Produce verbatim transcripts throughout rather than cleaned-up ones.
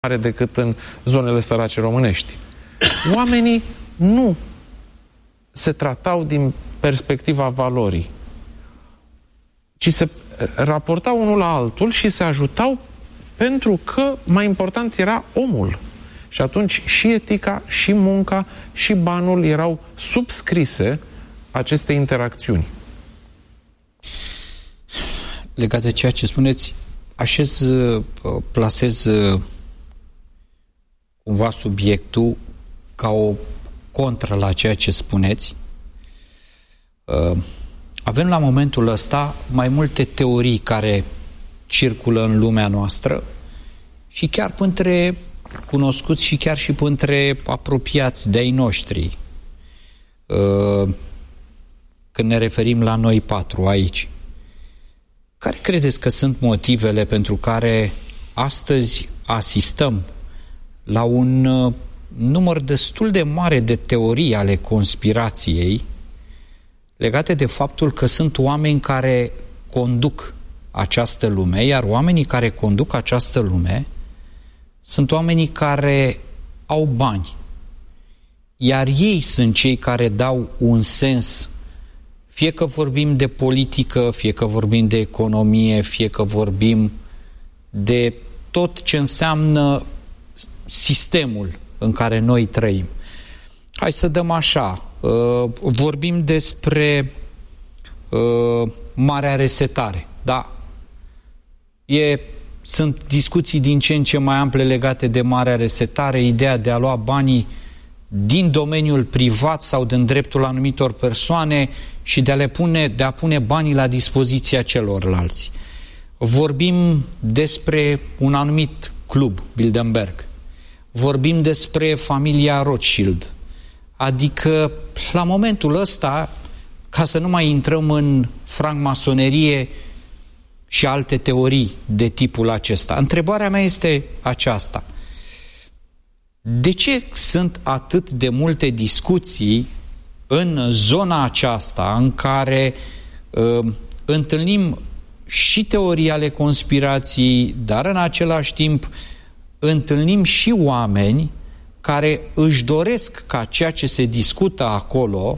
mare decât în zonele sărace românești. Oamenii nu se tratau din perspectiva valorii, ci se raportau unul la altul și se ajutau pentru că mai important era omul. Și atunci și etica, și munca, și banul erau subscrise acestei interacțiuni. Legat de ceea ce spuneți, așez, plasez cumva subiectul ca o contră la ceea ce spuneți. Avem la momentul ăsta mai multe teorii care circulă în lumea noastră și chiar între cunoscuți și chiar și între apropiați de-ai noștri. Când ne referim la noi patru aici. Care credeți că sunt motivele pentru care astăzi asistăm la un număr destul de mare de teorii ale conspirației legate de faptul că sunt oameni care conduc această lume, iar oamenii care conduc această lume sunt oamenii care au bani, iar ei sunt cei care dau un sens, fie că vorbim de politică, fie că vorbim de economie, fie că vorbim de tot ce înseamnă sistemul în care noi trăim. Hai să dăm așa, uh, vorbim despre uh, marea resetare, da? E, sunt discuții din ce în ce mai ample legate de marea resetare, ideea de a lua banii din domeniul privat sau din dreptul anumitor persoane și de a le pune, de a pune banii la dispoziția celorlalți. Vorbim despre un anumit club, Bilderberg. Vorbim despre familia Rothschild. Adică, la momentul ăsta, ca să nu mai intrăm în francmasonerie și alte teorii de tipul acesta, întrebarea mea este aceasta. De ce sunt atât de multe discuții în zona aceasta în care uh, întâlnim și teorii ale conspirației, dar în același timp întâlnim și oameni care își doresc ca ceea ce se discută acolo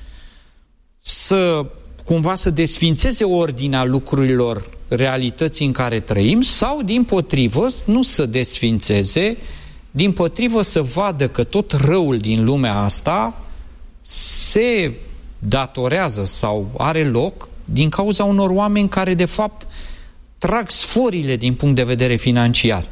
să cumva să desfințeze ordinea lucrurilor, realității în care trăim, sau dimpotrivă nu să desfințeze, dimpotrivă să vadă că tot răul din lumea asta se datorează sau are loc din cauza unor oameni care de fapt trag sforile din punct de vedere financiar.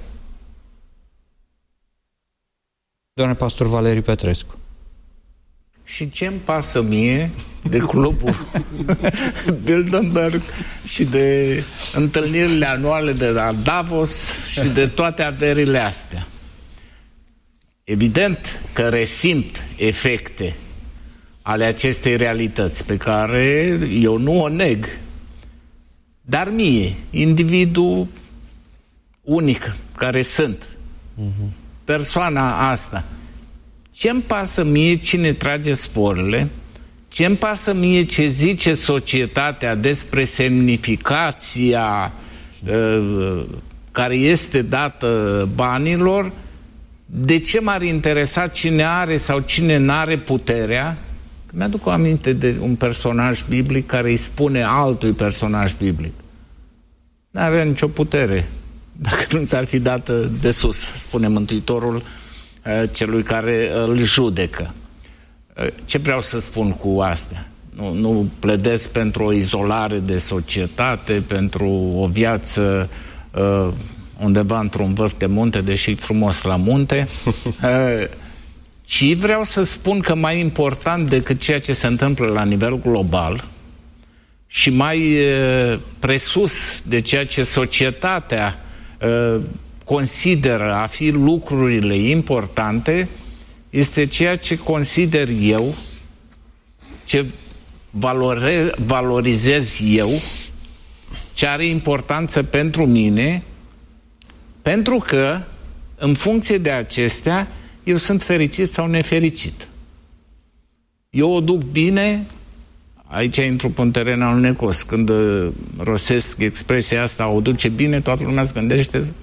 Doamne pastor Valeriu Petrescu. Și ce-mi pasă mie de clubul Bilderberg și de întâlnirile anuale de la Davos și de toate averile astea? Evident că resimt efecte ale acestei realități pe care eu nu o neg, dar mie, individul unic care sunt, uh-huh. persoana asta, ce-mi pasă mie cine trage sforile, ce-mi pasă mie ce zice societatea despre semnificația uh, care este dată banilor, de ce m-ar interesa cine are sau cine n-are puterea? Mi-aduc o aminte de un personaj biblic care îi spune altui personaj biblic: n-avea nicio putere dacă nu ți-ar fi dată de sus, spune Mântuitorul celui care îl judecă. Ce vreau să spun cu astea? Nu, nu pledez pentru o izolare de societate, pentru o viață uh, undeva într-un vârf de munte, deși frumos la munte, uh, ci vreau să spun că mai important decât ceea ce se întâmplă la nivel global și mai uh, presus de ceea ce societatea uh, consideră a fi lucrurile importante, este ceea ce consider eu, ce valore, valorizez eu, ce are importanță pentru mine, pentru că, în funcție de acestea, eu sunt fericit sau nefericit. Eu o duc bine, aici intru pe un teren al necos, când rostesc expresia asta, o duce bine, toată lumea se gândește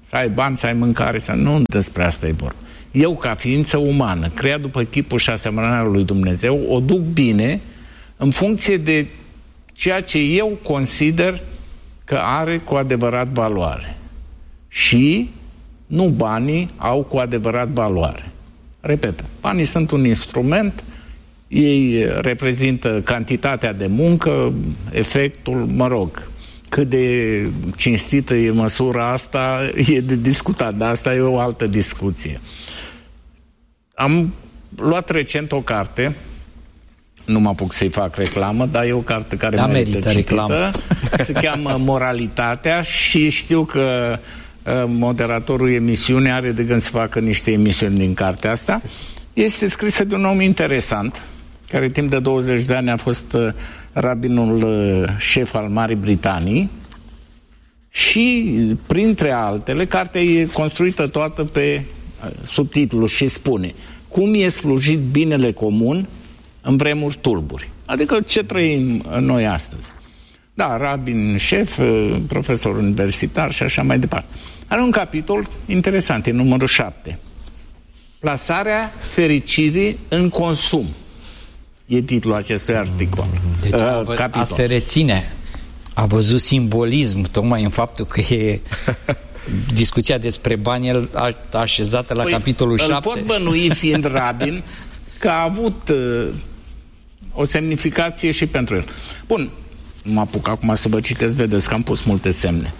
să ai bani, să ai mâncare, să nu despre asta e vorba. Eu, ca ființă umană, creat după chipul și asemănarea lui Dumnezeu, o duc bine în funcție de ceea ce eu consider că are cu adevărat valoare. Și nu banii au cu adevărat valoare. Repet, banii sunt un instrument, ei reprezintă cantitatea de muncă, efectul, mă rog, cât de cinstită e măsura asta, e de discutat, dar asta e o altă discuție. Am luat recent o carte, nu mă apuc să-i fac reclamă, dar e o carte care da, merită, merită citită. reclamă. Se cheamă Moralitatea și știu că uh, moderatorul emisiunii are de gând să facă niște emisiuni din cartea asta. Este scrisă de un om interesant, care timp de douăzeci de ani a fost uh, rabinul uh, șef al Marii Britanii și, printre altele, cartea e construită toată pe uh, subtitlu și spune: cum e slujit binele comun în vremuri tulburi. Adică ce trăim noi astăzi. Da, rabin șef, profesor universitar și așa mai departe. Are un capitol interesant, e numărul șapte. Plasarea fericirii în consum. E titlul acestui articol. Deci uh, a, a se reține. A văzut simbolism tocmai în faptul că e discuția despre bani așezată la păi, capitolul șapte. Îl pot bănui, fiind rabin, că a avut uh, o semnificație și pentru el. Bun, nu mă apuc acum să vă citesc, vedeți că am pus multe semne.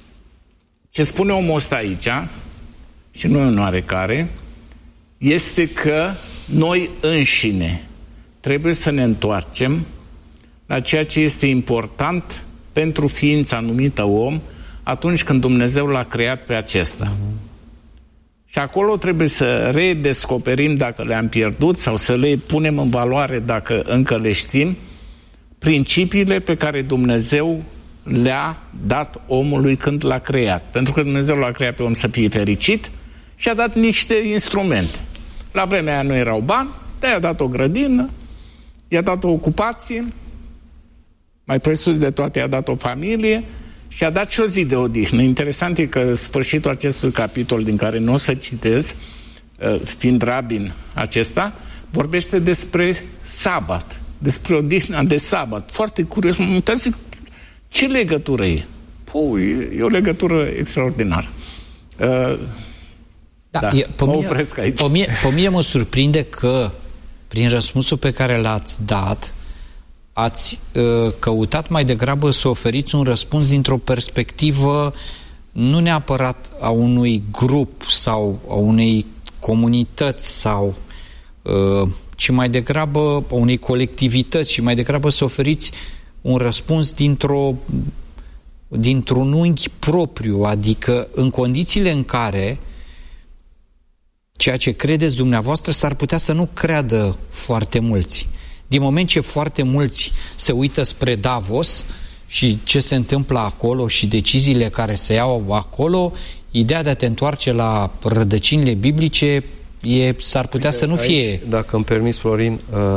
Ce spune omul ăsta aici, și nu în oarecare, este că noi înșine trebuie să ne întoarcem la ceea ce este important pentru ființa numită om atunci când Dumnezeu l-a creat pe acesta. Și acolo trebuie să redescoperim dacă le-am pierdut sau să le punem în valoare dacă încă le știm, principiile pe care Dumnezeu le-a dat omului când l-a creat. Pentru că Dumnezeu l-a creat pe om să fie fericit și a dat niște instrumente. La vremea aia nu erau bani, de-aia a dat o grădină, i-a dat o ocupație, mai presus de toate i-a dat o familie și a dat și o zi de odihnă. Interesant e că sfârșitul acestui capitol, din care nu o să citez, fiind rabin acesta, vorbește despre sabat, despre odihna de sabat. Foarte curios, mă zic, ce legătură e? Păi, e o legătură extraordinară. Uh, da, da, e, pe, mă mie, opresc aici. Pe mie, pe mie mă surprinde că, prin răspunsul pe care l-ați dat, ați uh, căutat mai degrabă să oferiți un răspuns dintr-o perspectivă nu neapărat a unui grup sau a unei comunități sau uh, ci mai degrabă a unei colectivități și mai degrabă să oferiți un răspuns dintr-o dintr-un unghi propriu, adică în condițiile în care ceea ce credeți dumneavoastră s-ar putea să nu creadă foarte mulți. Din moment ce foarte mulți se uită spre Davos și ce se întâmplă acolo și deciziile care se iau acolo, ideea de a te întoarce la rădăcinile biblice e, s-ar putea Uite, să nu fie... Aici, dacă îmi permis, Florin,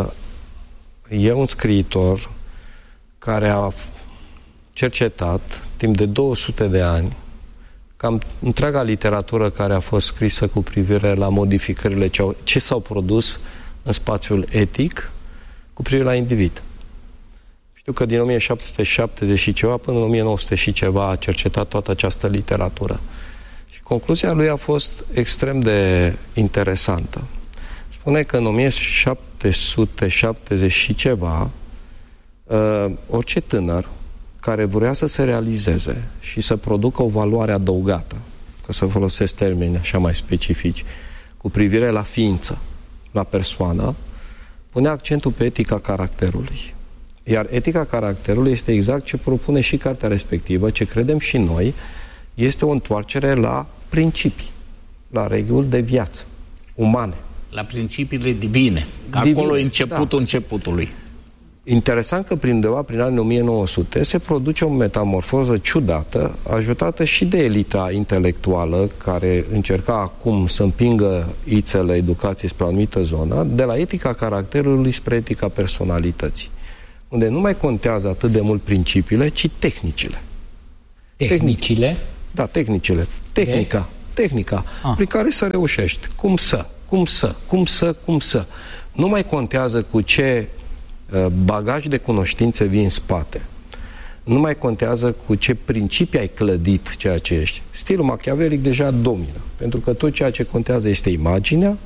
e un scriitor care a cercetat timp de două sute de ani cam întreaga literatură care a fost scrisă cu privire la modificările ce, au, ce s-au produs în spațiul etic cu privire la individ. Știu că din o mie șapte sute șaptezeci și ceva până în o mie nouă sute și ceva a cercetat toată această literatură. Și concluzia lui a fost extrem de interesantă. Spune că în o mie șapte sute șaptezeci și ceva uh, orice tânăr care vrea să se realizeze și să producă o valoare adăugată, că să folosesc termeni așa mai specifici, cu privire la ființă, la persoană, pune accentul pe etica caracterului. Iar etica caracterului este exact ce propune și cartea respectivă, ce credem și noi, este o întoarcere la principii, la reguli de viață, umane. La principiile divine. divine Acolo e începutul da. începutului. Interesant că prin undeva, prin anii o mie nouă sute, se produce o metamorfoză ciudată, ajutată și de elita intelectuală, care încerca acum să împingă ițele educației spre o anumită zonă, de la etica caracterului spre etica personalității, unde nu mai contează atât de mult principiile, ci tehnicile. Tehnicile? Da, tehnicile. Tehnica. Okay. Tehnica. Ah. Prin care să reușești. Cum să, cum să, cum să, cum să. Nu mai contează cu ce uh, bagaj de cunoștințe vii în spate. Nu mai contează cu ce principii ai clădit ceea ce ești. Stilul machiavelic deja domină. Pentru că tot ceea ce contează este imaginea,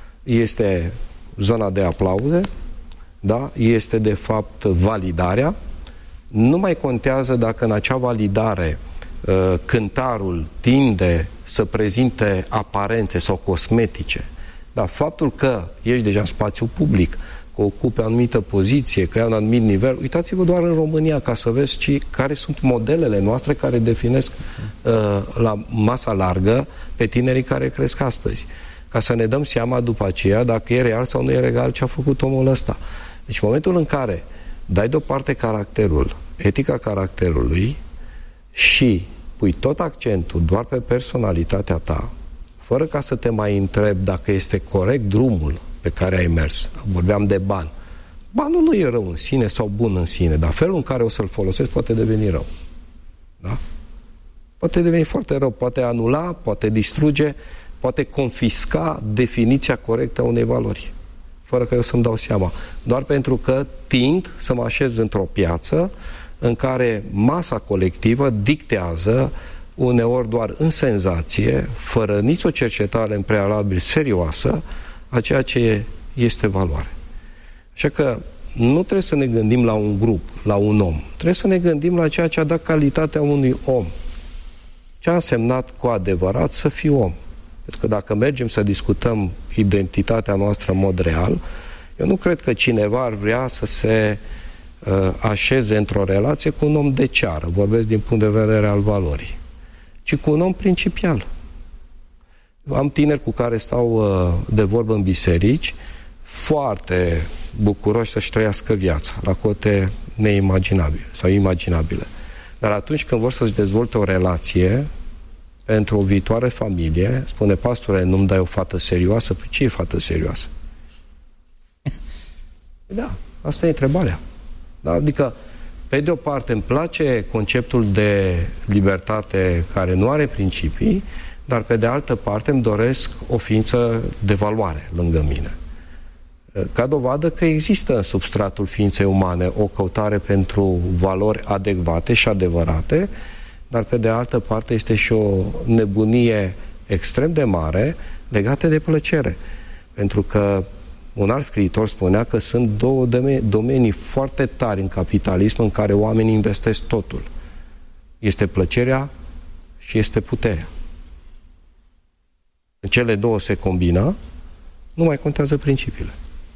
este zona de aplauze, da? Este de fapt validarea. Nu mai contează dacă în acea validare uh, cântarul tinde să prezinte aparențe sau cosmetice. Dar faptul că ești deja în spațiu public, că ocupi o anumită poziție, că ai un anumit nivel, uitați-vă doar în România ca să vezi ci, care sunt modelele noastre care definesc uh, la masa largă pe tinerii care cresc astăzi. Ca să ne dăm seama după aceea dacă e real sau nu e real ce a făcut omul ăsta. Deci în momentul în care dai deoparte caracterul, etica caracterului și pui tot accentul doar pe personalitatea ta, fără ca să te mai întrebi dacă este corect drumul pe care ai mers. Vorbeam de bani. Banul nu e rău în sine sau bun în sine, dar felul în care o să-l folosești poate deveni rău. Da? Poate deveni foarte rău, poate anula, poate distruge, poate confisca definiția corectă a unei valori, fără că eu să-mi dau seama. Doar pentru că tind să mă așez într-o piață în care masa colectivă dictează uneori doar în senzație, fără nicio cercetare în prealabil serioasă, a ceea ce este valoare. Așa că nu trebuie să ne gândim la un grup, la un om. Trebuie să ne gândim la ceea ce a dat calitatea unui om. Ce a însemnat cu adevărat să fii om. Pentru că dacă mergem să discutăm identitatea noastră în mod real, eu nu cred că cineva ar vrea să se uh, așeze într-o relație cu un om de ceară, vorbesc din punct de vedere al valorii, ci cu un om principial. Am tineri cu care stau uh, de vorbă în biserici, foarte bucuroși să-și trăiască viața, la cote neimaginabile sau imaginabile. Dar atunci când vor să-și dezvolte o relație pentru o viitoare familie, spune: pastore, nu-mi dai o fată serioasă? Păi ce e fată serioasă? Da, asta e întrebarea. Da? Adică, pe de o parte, îmi place conceptul de libertate care nu are principii, dar pe de altă parte îmi doresc o ființă de valoare lângă mine. Ca dovadă că există în substratul ființei umane o căutare pentru valori adecvate și adevărate, dar pe de altă parte este și o nebunie extrem de mare legată de plăcere. Pentru că un alt scriitor spunea că sunt două domenii foarte tari în capitalism în care oamenii investesc totul. Este plăcerea și este puterea. În cele două se combină, nu mai contează principiile.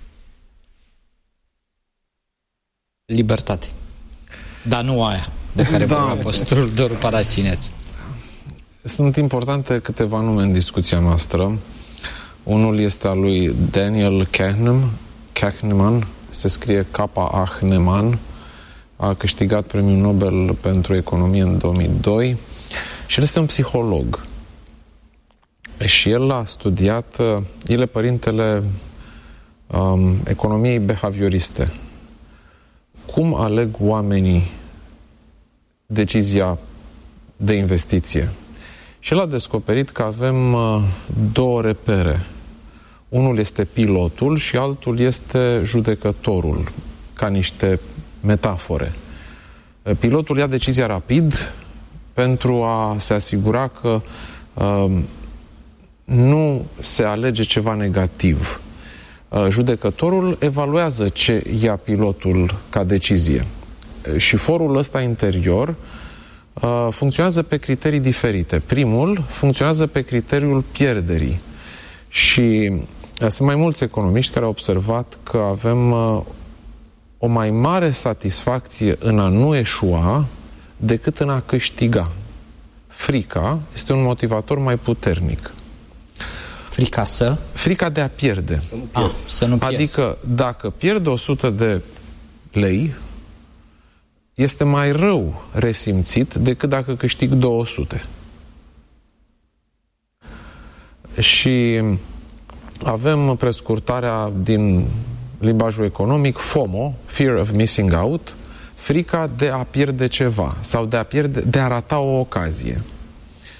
Libertate. Dar nu aia de care da. vorbea apostolul Doru Paracineț. Sunt importante câteva nume în discuția noastră. Unul este al lui Daniel Kahneman, Kahneman, se scrie K-Ahneman, a câștigat premiul Nobel pentru economie în două mii doi și el este un psiholog. Și el a studiat, el e părintele um, economiei behavioriste. Cum aleg oamenii decizia de investiție? Și el a descoperit că avem uh, două repere. Unul este pilotul și altul este judecătorul, ca niște metafore. Pilotul ia decizia rapid pentru a se asigura că uh, nu se alege ceva negativ. Uh, judecătorul evaluează ce ia pilotul ca decizie. Și forul ăsta interior uh, funcționează pe criterii diferite. Primul funcționează pe criteriul pierderii. Și uh, sunt mai mulți economiști care au observat că avem uh, o mai mare satisfacție în a nu eșua decât în a câștiga. Frica este un motivator mai puternic. Frica să? Frica de a pierde. Să nu pierzi. Ah, să nu pierzi. Adică dacă pierd o sută de lei, este mai rău resimțit decât dacă câștig două sute. Și avem prescurtarea din limbajul economic FOMO, Fear of Missing Out, frica de a pierde ceva sau de a, pierde, de a rata o ocazie.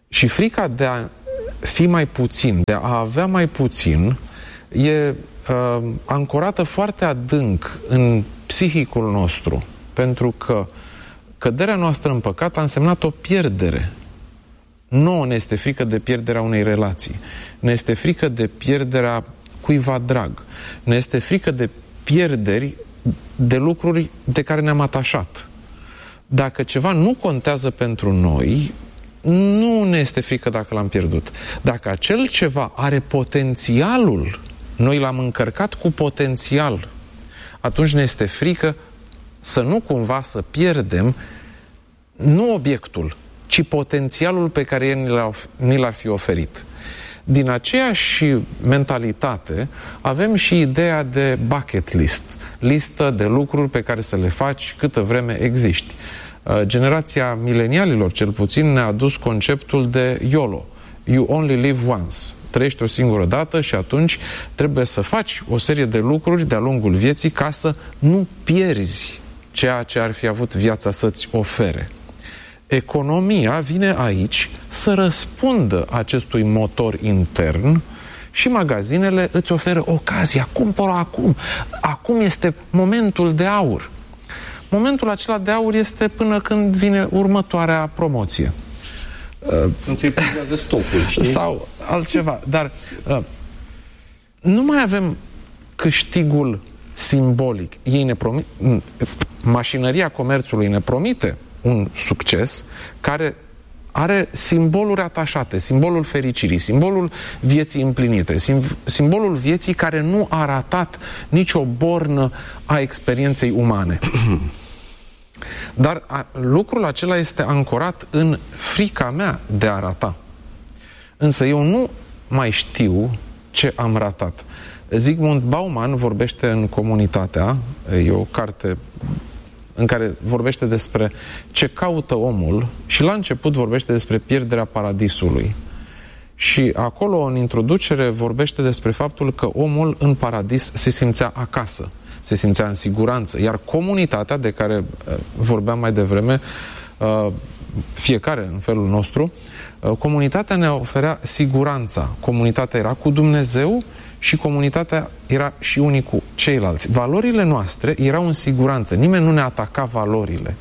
Și frica de a fi mai puțin, de a avea mai puțin, e uh, ancorată foarte adânc în psihicul nostru, pentru că căderea noastră în păcat a însemnat o pierdere. Nouă ne este frică de pierderea unei relații, ne este frică de pierderea cuiva drag, ne este frică de pierderi de lucruri de care ne-am atașat. Dacă ceva nu contează pentru noi, nu ne este frică dacă l-am pierdut. Dacă acel ceva are potențialul, noi l-am încărcat cu potențial, atunci ne este frică să nu cumva să pierdem nu obiectul, ci potențialul pe care el ni l-ar fi oferit. Din aceeași mentalitate avem și ideea de bucket list, listă de lucruri pe care să le faci câtă vreme existi. Generația milenialilor, cel puțin, ne-a adus conceptul de YOLO. You only live once. Trăiești o singură dată și atunci trebuie să faci o serie de lucruri de-a lungul vieții ca să nu pierzi ceea ce ar fi avut viața să-ți ofere. Economia vine aici să răspundă acestui motor intern și magazinele îți oferă ocazia. Cumpără acum. Acum este momentul de aur. Momentul acela de aur este până când vine următoarea promoție. Nu ți-i privează stocul, știi? Sau altceva. Dar uh, nu mai avem câștigul simbolic. Ei ne promit, mașinăria comerțului ne promite un succes care are simboluri atașate, simbolul fericirii, simbolul vieții împlinite, simbolul vieții care nu a ratat nicio bornă a experienței umane. Dar a, lucrul acela este ancorat în frica mea de a rata. Însă eu nu mai știu ce am ratat. Zygmunt Bauman vorbește în Comunitatea, e o carte în care vorbește despre ce caută omul și la început vorbește despre pierderea paradisului. Și acolo, în introducere, vorbește despre faptul că omul în paradis se simțea acasă, se simțea în siguranță, iar comunitatea de care uh, vorbeam mai devreme, uh, fiecare în felul nostru, uh, comunitatea ne oferea siguranța. Comunitatea era cu Dumnezeu și comunitatea era și unii cu ceilalți. Valorile noastre erau în siguranță. Nimeni nu ne ataca valorile.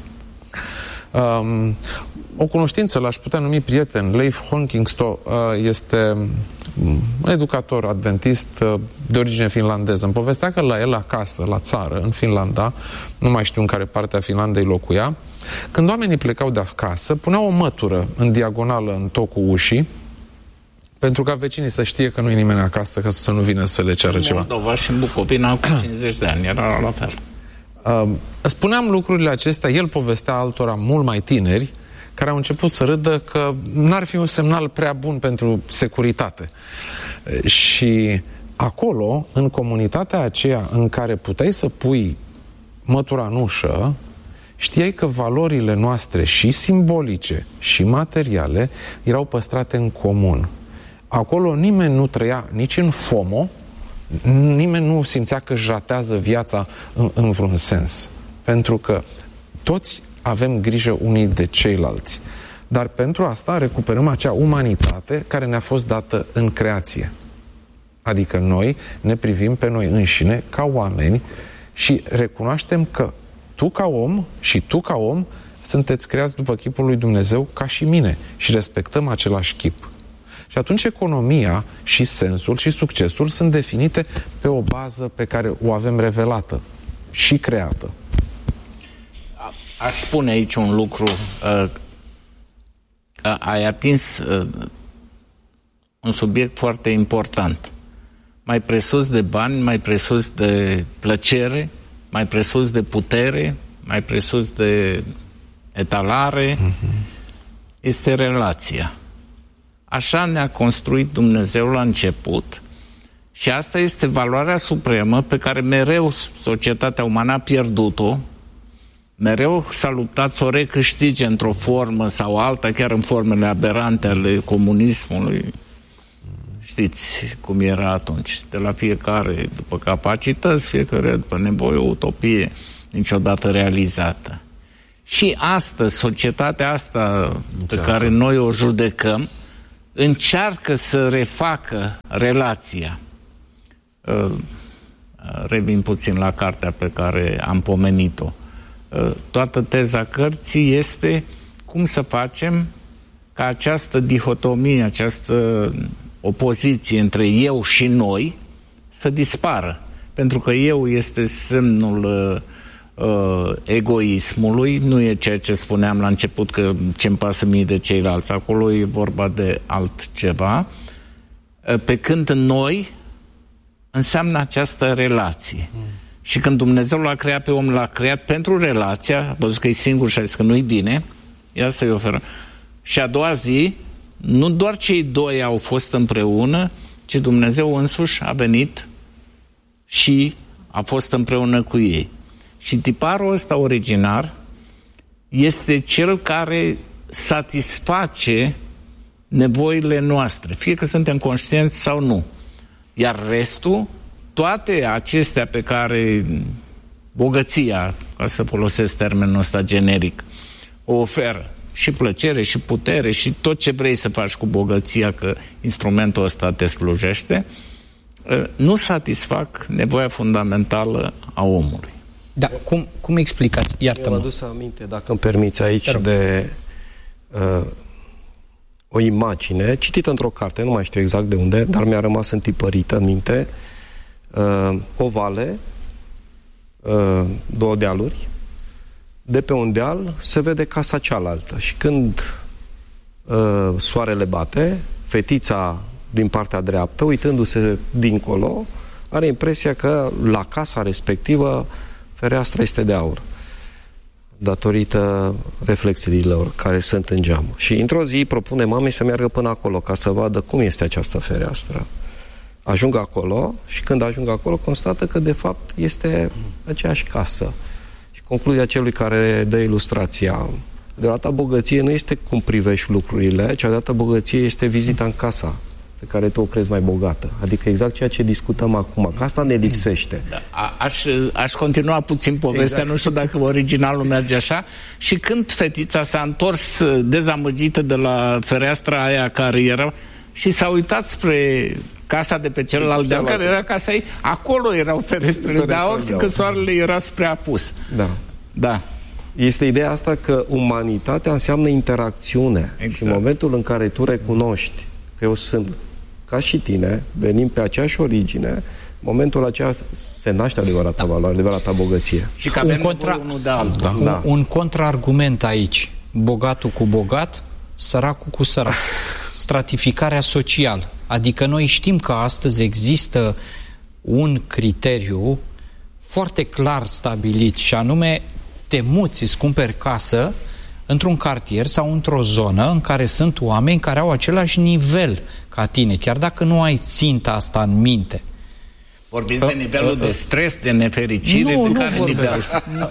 Um, o cunoștință, l-aș putea numi prieten, Leif Honkingston, uh, este un educator adventist uh, de origine finlandeză. Îmi povestea că la el acasă, la țară, în Finlanda, nu mai știu în care parte a Finlandei locuia, când oamenii plecau de acasă, puneau o mătură în diagonală în tocul ușii, pentru ca vecinii să știe că nu e nimeni acasă, ca să nu vină să le ceară ceva. În Moldova și în Bucovina cu cincizeci de ani, era la fel. Uh, spuneam lucrurile acestea, el povestea altora mult mai tineri, care au început să râdă că n-ar fi un semnal prea bun pentru securitate. Uh, și acolo, în comunitatea aceea în care puteai să pui mătura în ușă, știai că valorile noastre și simbolice și materiale erau păstrate în comun. Acolo nimeni nu trăia nici în FOMO, nimeni nu simțea că își ratează viața în, în vreun sens. Pentru că toți avem grijă unii de ceilalți. Dar pentru asta recuperăm acea umanitate care ne-a fost dată în creație. Adică noi ne privim pe noi înșine ca oameni și recunoaștem că tu ca om și tu ca om sunteți creați după chipul lui Dumnezeu ca și mine și respectăm același chip. Și atunci economia și sensul și succesul sunt definite pe o bază pe care o avem revelată și creată. Aș spune aici un lucru. Ai atins un subiect foarte important. Mai presus de bani, mai presus de plăcere, mai presus de putere, mai presus de etalare, uh-huh. este relația. Așa ne-a construit Dumnezeu la început și asta este valoarea supremă pe care mereu societatea umană a pierdut-o, mereu s-a luptat să o recâștige într-o formă sau alta, chiar în formele aberante ale comunismului. Știți cum era atunci, de la fiecare după capacități, fiecare după nevoie, o utopie niciodată realizată. Și astăzi, societatea asta pe care noi o judecăm, încearcă să refacă relația. Revin puțin la cartea pe care am pomenit-o. Toată teza cărții este cum să facem ca această dihotomie, această opoziție între eu și noi să dispară. Pentru că eu este semnul uh, egoismului, nu e ceea ce spuneam la început că ce-mi pasă mie de ceilalți. Acolo e vorba de altceva. Pe când noi înseamnă această relație. Mm. Și când Dumnezeu l-a creat pe om, l-a creat pentru relația, a văzut că e singur și a zis că nu-i bine, ia să-i oferă. Și a doua zi, nu doar cei doi au fost împreună, ci Dumnezeu însuși a venit și a fost împreună cu ei. Și tiparul ăsta originar este cel care satisface nevoile noastre, fie că suntem conștienți sau nu. Iar restul, toate acestea pe care bogăția, ca să folosesc termenul ăsta generic, o oferă, și plăcere, și putere, și tot ce vrei să faci cu bogăția, că instrumentul ăsta te slujește, nu satisfac nevoia fundamentală a omului. Da, cum, cum explicați? Iartă-mă. Eu m-am adus aminte, dacă îmi permiți aici, de uh, o imagine citită într-o carte, nu mai știu exact de unde, dar mi-a rămas întipărită în minte. Uh, o vale, uh, două dealuri, de pe un deal se vede casa cealaltă și când uh, soarele bate, fetița din partea dreaptă, uitându-se dincolo, are impresia că la casa respectivă fereastra este de aur, datorită reflexiilor care sunt în geam. Și într-o zi propune mamei să meargă până acolo ca să vadă cum este această fereastră. Ajung acolo și când ajung acolo constată că de fapt este aceeași casă. Și concluzia celui care dă ilustrația: deodată bogăție nu este cum privești lucrurile, ci deodată bogăție este vizita în casa pe care tu o crezi mai bogată. Adică exact ceea ce discutăm acum, că asta ne lipsește. Da, a, aș, aș continua puțin povestea, exact. Nu știu dacă originalul merge așa. Și când fetița s-a întors dezamăgită de la fereastra aia care era și s-a uitat spre casa de pe celălalt deal, care era casa ei, acolo erau ferestrele de aur, fiindcă soarele era spre apus. Da. Da. Este ideea asta că umanitatea înseamnă interacțiune. Exact. Și în momentul în care tu recunoști că eu sunt ca și tine, venim pe aceeași origine, în momentul acela se naște adevărata valoare, adevărata bogăție. Și că avem un, contra... unul de altul. Da. Da. Un, un contraargument aici: bogatul cu bogat, săracul cu sărac. Stratificarea socială. Adică noi știm că astăzi există un criteriu foarte clar stabilit, și anume te muți, îți cumperi casă într-un cartier sau într-o zonă în care sunt oameni care au același nivel ca tine, chiar dacă nu ai ținta asta în minte. Vorbiți de nivelul de stres, de nefericire, nu, de nu care nivel?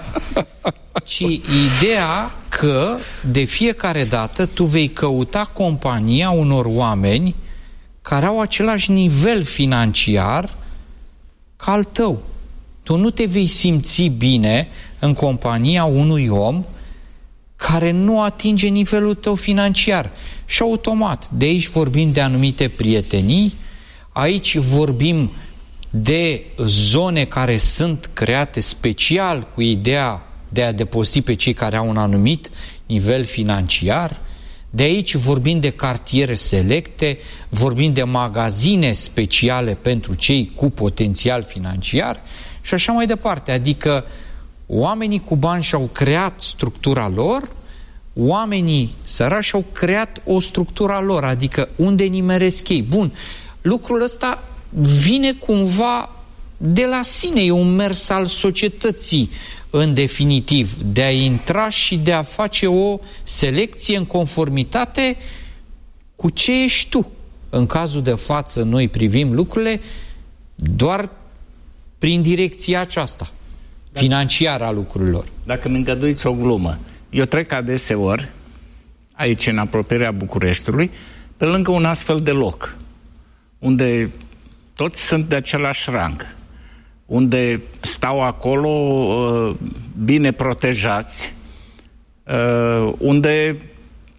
Ci ideea că de fiecare dată tu vei căuta compania unor oameni care au același nivel financiar ca al tău. Tu nu te vei simți bine în compania unui om care nu atinge nivelul tău financiar. Și automat, de aici vorbim de anumite prietenii, aici vorbim de zone care sunt create special cu ideea de a depozita pe cei care au un anumit nivel financiar. De aici vorbim de cartiere selecte, vorbim de magazine speciale pentru cei cu potențial financiar și așa mai departe. Adică oamenii cu bani și-au creat structura lor, oamenii sărași au creat o structură a lor, adică unde nimeresc ei. Bun, lucrul ăsta vine cumva de la sine, e un mers al societății, în definitiv, de a intra și de a face o selecție în conformitate cu ce ești tu. În cazul de față, noi privim lucrurile doar prin direcția aceasta, financiară a lucrurilor. Dacă mi îngăduiți o glumă, eu trec adeseori, aici în apropierea Bucureștiului, pe lângă un astfel de loc, unde toți sunt de același rang, unde stau acolo uh, bine protejați, uh, unde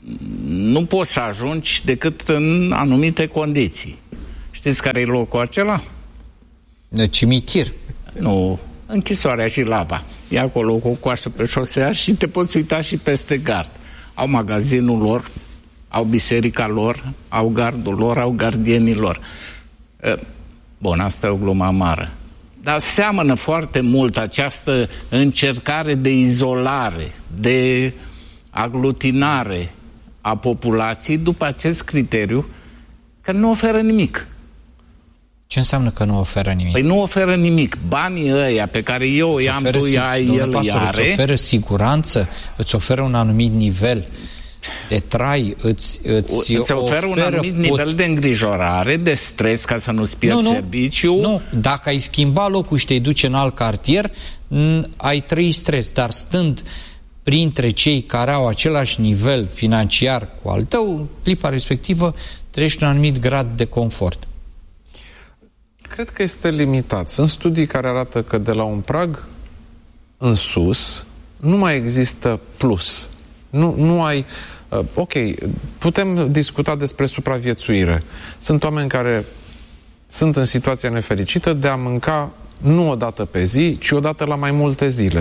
nu poți să ajungi decât în anumite condiții. Știți care e locul acela? De cimitir. Nu, închisoarea și lava. E acolo cu o coașă pe șosea și te poți uita și peste gard. Au magazinul lor, au biserica lor, au gardul lor, au gardienii lor. Bun, asta e o glumă amară. Dar seamănă foarte mult această încercare de izolare, de aglutinare a populației după acest criteriu, că nu oferă nimic. Ce înseamnă că nu oferă nimic? Păi nu oferă nimic. Banii ăia pe care eu îți i-am, tu i-ai, el pastor, i-are... îți oferă siguranță, îți oferă un anumit nivel de trai, îți, îți, îți oferă, oferă un anumit pot... nivel de îngrijorare, de stres, ca să nu-ți pierzi nu, serviciu. Nu, dacă ai schimba locul și te duci în alt cartier, ai trăit stres, dar stând printre cei care au același nivel financiar cu al tău, clipa respectivă, trăiești un anumit grad de confort. Cred că este limitat. Sunt studii care arată că de la un prag în sus nu mai există plus. Nu, nu ai... Uh, ok, putem discuta despre supraviețuire. Sunt oameni care sunt în situația nefericită de a mânca nu o dată pe zi, ci o dată la mai multe zile.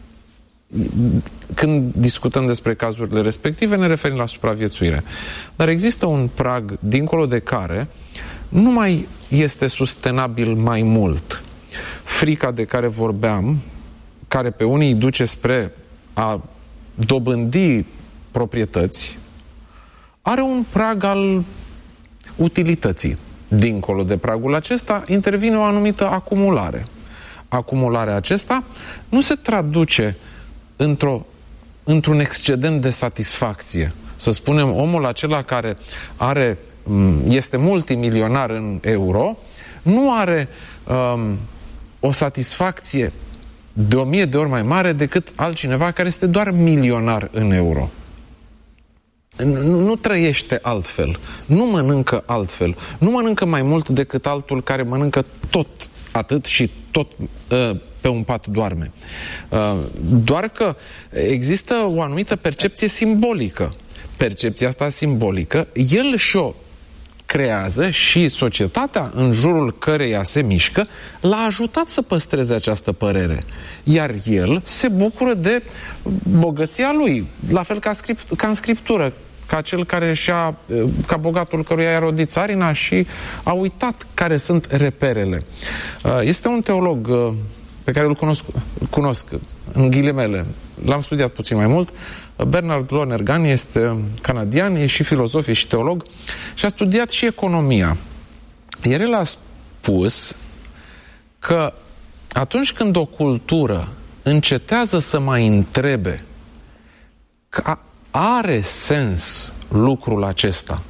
Când discutăm despre cazurile respective, ne referim la supraviețuire. Dar există un prag dincolo de care nu mai este sustenabil mai mult. Frica de care vorbeam, care pe unii îi duce spre a dobândi proprietăți, are un prag al utilității. Dincolo de pragul acesta intervine o anumită acumulare. Acumularea acesta nu se traduce într-o, într-un excedent de satisfacție. Să spunem, omul acela care are, este multimilionar în euro, nu are um, o satisfacție de o mie de ori mai mare decât altcineva care este doar milionar în euro. Nu, nu trăiește altfel, nu mănâncă altfel, nu mănâncă mai mult decât altul care mănâncă tot atât și tot uh, pe un pat doarme. Uh, doar că există o anumită percepție simbolică. Percepția asta simbolică, el și-o creează și societatea în jurul căreia se mișcă l-a ajutat să păstreze această părere. Iar el se bucură de bogăția lui, la fel ca, script, ca în Scriptură, ca cel care și-a, ca bogatul căruia i-a rodit țarina și a uitat care sunt reperele. Este un teolog pe care îl cunosc, îl cunosc în ghilimele, l-am studiat puțin mai mult, Bernard Lonergan, este canadian, e și filozof, e și teolog și a studiat și economia. Iar el a spus că atunci când o cultură încetează să mai întrebe că are sens lucrul acesta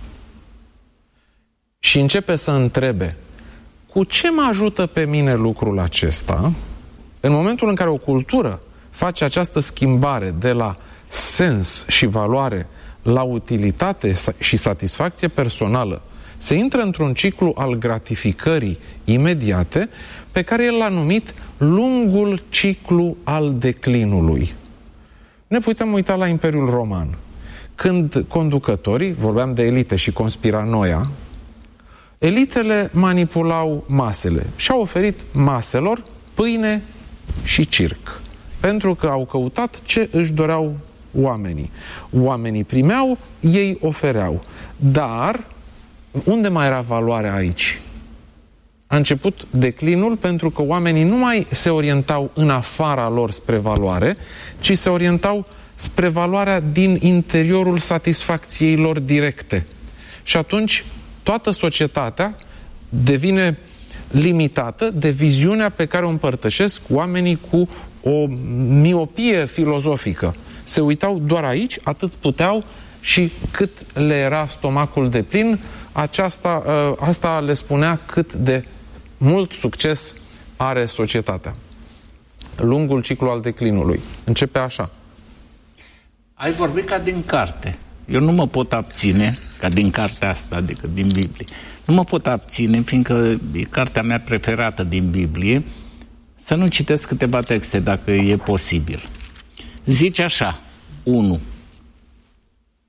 și începe să întrebe cu ce mă ajută pe mine lucrul acesta, în momentul în care o cultură face această schimbare de la sens și valoare la utilitate și satisfacție personală, se intră într-un ciclu al gratificării imediate pe care el l-a numit lungul ciclu al declinului. Ne putem uita la Imperiul Roman. Când conducătorii, vorbeam de elite și conspiranoia, elitele manipulau masele și au oferit maselor pâine și circ. Pentru că au căutat ce își doreau oamenii. Oamenii primeau, ei ofereau. Dar unde mai era valoarea aici? A început declinul pentru că oamenii nu mai se orientau în afara lor spre valoare, ci se orientau spre valoarea din interiorul satisfacției lor directe. Și atunci toată societatea devine limitată de viziunea pe care o împărtășesc oamenii cu o miopie filozofică. Se uitau doar aici, atât puteau și cât le era stomacul de plin, aceasta, asta le spunea cât de mult succes are societatea. Lungul ciclu al declinului. Începe așa. Ai vorbit ca din carte. Eu nu mă pot abține, ca din cartea asta, decât din Biblie. Nu mă pot abține, fiindcă e cartea mea preferată din Biblie, să nu citesc câteva texte, dacă e posibil. Zice așa, unu.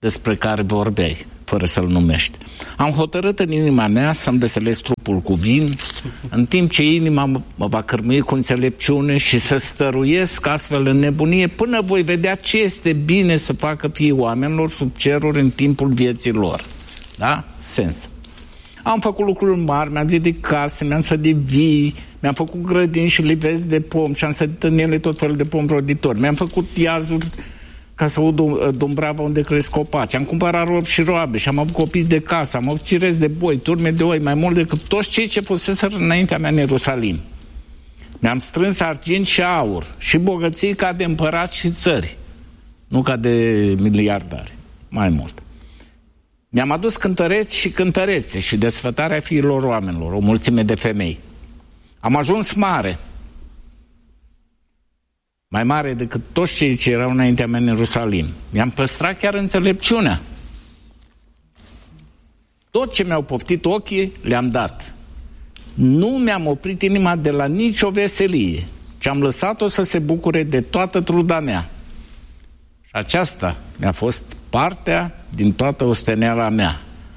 despre care vorbeai, fără să-l numești. Am hotărât în inima mea să-mi veselesc trupul cu vin, în timp ce inima mă va cărmui cu înțelepciune și să stăruiesc astfel în nebunie până voi vedea ce este bine să facă fiii oamenilor sub ceruri în timpul vieții lor. Da? Sens. Am făcut lucruri mari, mi-am zidit case, mi-am sădit vii, mi-am făcut grădini și livezi de pom și am sădit în ele tot felul de pom roditori. Mi-am făcut iazuri ca să aud Dumbrava unde cresc copaci. Am cumpărat robi și roabe și am avut copii de casă, am avut cirezi de boi, turme de oi, mai mult decât toți cei ce fuseseră înaintea mea în Ierusalim. Mi-am strâns argint și aur și bogății ca de împărați și țări, nu ca de miliardari, mai mult. Mi-am adus cântăreți și cântărețe și desfătarea fiilor oamenilor, o mulțime de femei. Am ajuns mare, mai mare decât toți cei ce erau înaintea mea în Ierusalim. Mi-am păstrat chiar înțelepciunea. Tot ce mi-au poftit ochii, le-am dat. Nu mi-am oprit inima de la nicio veselie, ci am lăsat-o să se bucure de toată truda mea. Și aceasta mi-a fost partea din toată osteneala mea.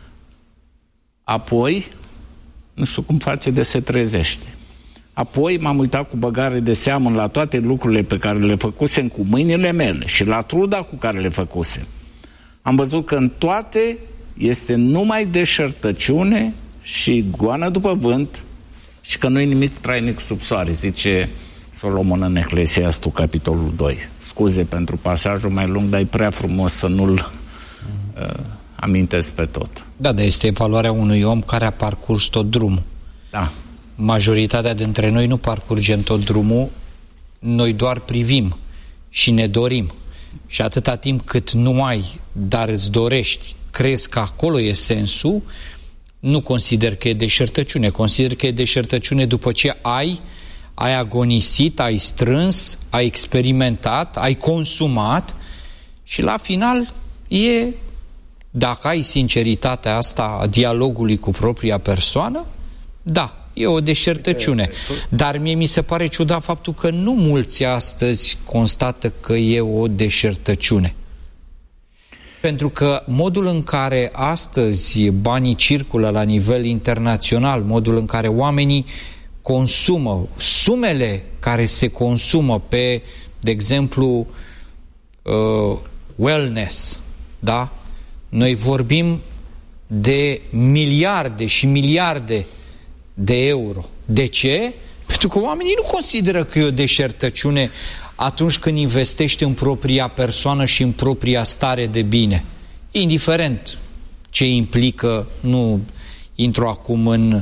Apoi, nu știu cum face de se trezește. Apoi m-am uitat cu băgare de seamă la toate lucrurile pe care le făcusem cu mâinile mele și la truda cu care le făcusem. Am văzut că în toate este numai deșertăciune și goană după vânt și că nu e nimic trainic sub soare, zice Solomon în Eclesiastul, capitolul doi. Scuze pentru pasajul mai lung, dar e prea frumos să nu-l uh, amintesc pe tot. Da, dar este evaluarea unui om care a parcurs tot drumul. Da. Majoritatea dintre noi nu parcurgem tot drumul, noi doar privim și ne dorim. Și atâta timp cât nu ai, dar îți dorești, crezi că acolo e sensul, nu consider că e deșertăciune. Consider că e deșertăciune după ce ai, ai agonisit, ai strâns, ai experimentat, ai consumat și la final e, dacă ai sinceritatea asta a dialogului cu propria persoană, da, e o deșertăciune. Dar mie mi se pare ciudat faptul că nu mulți astăzi constată că e o deșertăciune. Pentru că modul în care astăzi banii circulă la nivel internațional, modul în care oamenii consumă, sumele care se consumă pe, de exemplu, uh, wellness, da? Noi vorbim de miliarde și miliarde de euro. De ce? Pentru că oamenii nu consideră că e o deșertăciune atunci când investești în propria persoană și în propria stare de bine. Indiferent ce implică, nu intru acum în,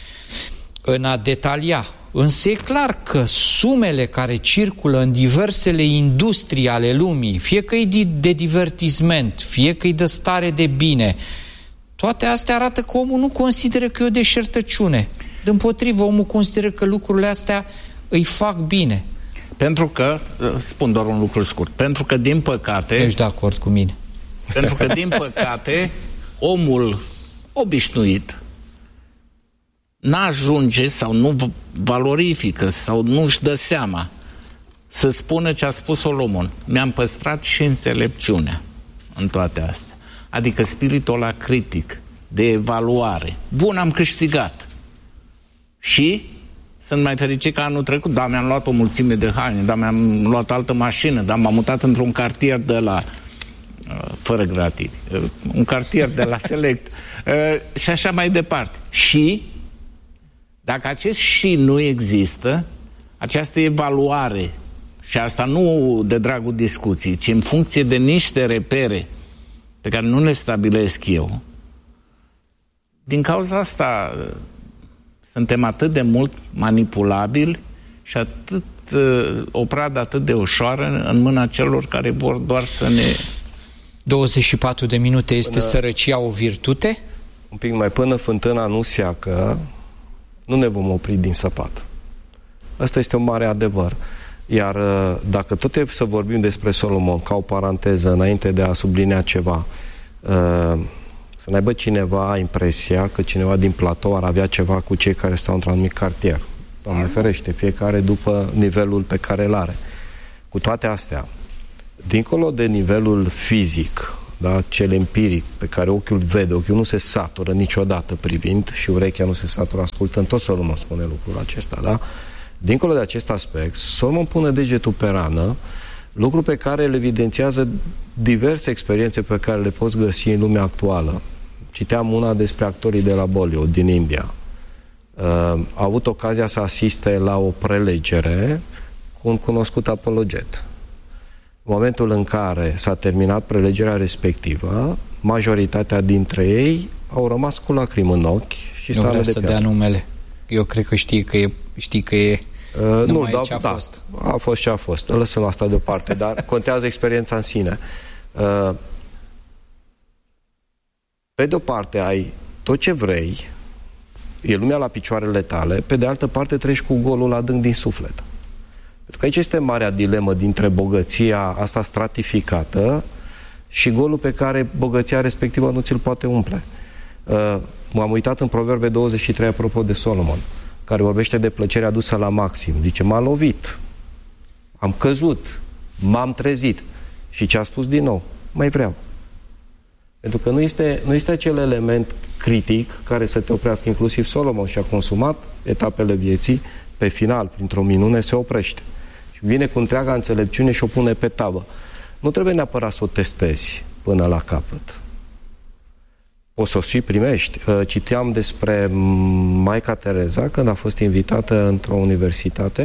în a detalia. Însă e clar că sumele care circulă în diversele industrii ale lumii, fie că e de divertisment, fie că e de stare de bine, toate astea arată că omul nu consideră că e o deșertăciune. Dimpotrivă, omul consideră că lucrurile astea îi fac bine. Pentru că, spun doar un lucru scurt, pentru că din păcate... Ești de acord cu mine. Pentru că din păcate, omul obișnuit n-ajunge sau nu valorifică sau nu-și dă seama să spună ce a spus Solomon. Mi-am păstrat și înțelepciunea în toate astea. Adică spiritul ăla critic, de evaluare. Bun, am câștigat. Și sunt mai fericit că anul trecut, da, mi-am luat o mulțime de haine, da, mi-am luat altă mașină, da, m-am mutat într-un cartier de la fără gratis, un cartier de la Select și așa mai departe. Și dacă acest și nu există, această evaluare, și asta nu de dragul discuției, ci în funcție de niște repere pe care nu le stabilesc eu, din cauza asta suntem atât de mult manipulabili și atât, o pradă atât de ușoară în mâna celor care vor doar să ne... douăzeci și patru de minute este până, sărăcia o virtute? Un pic mai până fântâna nu seacă, nu ne vom opri din săpat. Asta este un mare adevăr. Iar dacă tot e să vorbim despre Solomon, ca o paranteză, înainte de a sublinea ceva, să ne aibă cineva impresia că cineva din platou ar avea ceva cu cei care stau într-un anumit cartier. Doamne ferește, fiecare după nivelul pe care îl are. Cu toate astea, dincolo de nivelul fizic, da? Cel empiric, pe care ochiul vede, ochiul nu se satură niciodată privind și urechea nu se satură ascultând, tot Solomon spune lucrul acesta, da? Dincolo de acest aspect, Solomon pune degetul pe rană, lucru pe care îl evidențiază diverse experiențe pe care le poți găsi în lumea actuală. Citeam una despre actorii de la Bollywood din India. Uh, a avut ocazia să asiste la o prelegere cu un cunoscut apologet. În momentul în care s-a terminat prelegerea respectivă, majoritatea dintre ei au rămas cu lacrimi în ochi și stau de piatră. Nu vrea să dea numele. Eu cred că știi că e, știi că e uh, nu, da, ce a da, fost. A fost ce a fost. Lăsăm asta deoparte, dar contează experiența în sine. Uh, pe de o parte ai tot ce vrei, e lumea la picioarele tale, pe de altă parte treci cu golul adânc din suflet. Pentru că aici este marea dilemă dintre bogăția asta stratificată și golul pe care bogăția respectivă nu ți-l poate umple. Uh, m-am uitat în Proverbe douăzeci și trei apropo de Solomon, care vorbește de plăcerea adusă la maxim. Zice, m-a lovit, am căzut, m-am trezit. Și ce a spus din nou? Mai vreau. Pentru că nu este, nu este acel element critic care să te oprească. Inclusiv Solomon și-a consumat etapele vieții, pe final, printr-o minune, se oprește. Și vine cu întreaga înțelepciune și o pune pe tavă. Nu trebuie neapărat să o testezi până la capăt. O să o și primești. Citeam despre Maica Tereza când a fost invitată într-o universitate